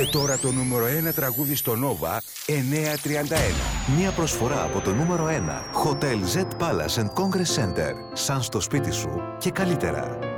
Και τώρα το νούμερο 1 τραγούδι στο Nova 931. Μια προσφορά από το νούμερο 1 Hotel Z Palace and Congress Center. Σαν στο σπίτι σου και καλύτερα.